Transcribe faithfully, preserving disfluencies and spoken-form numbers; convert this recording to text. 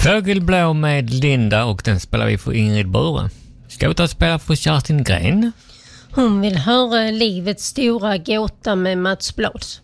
Fågelblå med Linda och den spelar vi för Ingrid Bure. Ska vi ta och spela för Kerstin Gren? Hon vill höra livets stora gåta med Mats Blad.